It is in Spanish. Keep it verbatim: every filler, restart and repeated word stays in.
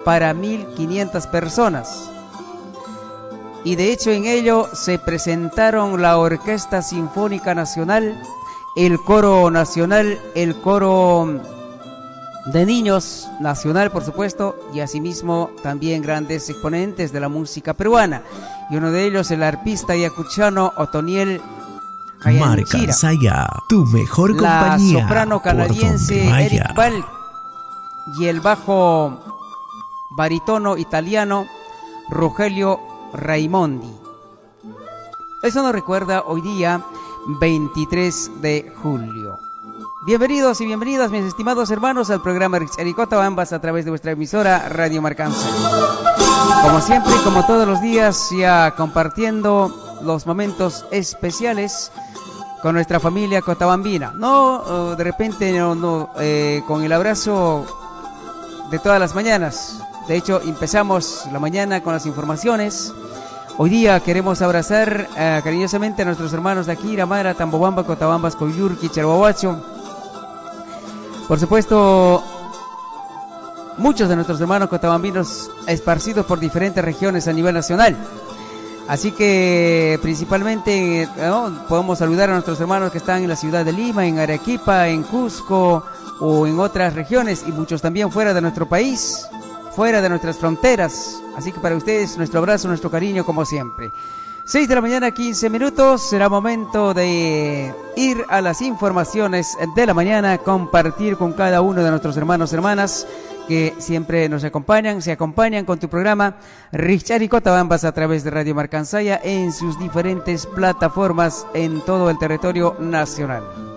para mil quinientas personas. Y de hecho en ello se presentaron la Orquesta Sinfónica Nacional, el Coro Nacional, el Coro de Niños Nacional, por supuesto, y asimismo también grandes exponentes de la música peruana. Y uno de ellos, el arpista yacuchano Otoniel Marcansaya, tu mejor compañía. La soprano canadiense Eric Ball y el bajo barítono italiano Rogelio Raimondi. Eso nos recuerda hoy día veintitrés de julio. Bienvenidos y bienvenidas, mis estimados hermanos, al programa Richaricota Bambas a través de vuestra emisora Radio Marcansaya. Como siempre, como todos los días, ya compartiendo los momentos especiales con nuestra familia cotabambina. No, uh, de repente, no, no eh, con el abrazo de todas las mañanas. De hecho, empezamos la mañana con las informaciones. Hoy día queremos abrazar uh, cariñosamente a nuestros hermanos de aquí, Iramara, Tambobamba, Cotabambas, Coyurqui, Cherhuahuacho. Por supuesto, muchos de nuestros hermanos cotabambinos esparcidos por diferentes regiones a nivel nacional. Así que principalmente, ¿no?, podemos saludar a nuestros hermanos que están en la ciudad de Lima, en Arequipa, en Cusco o en otras regiones, y muchos también fuera de nuestro país, fuera de nuestras fronteras. Así que para ustedes nuestro abrazo, nuestro cariño como siempre. seis de la mañana, quince minutos, será momento de ir a las informaciones de la mañana, compartir con cada uno de nuestros hermanos y hermanas que siempre nos acompañan, se acompañan con tu programa Richaricota Bambas a través de Radio Marcansaya en sus diferentes plataformas en todo el territorio nacional.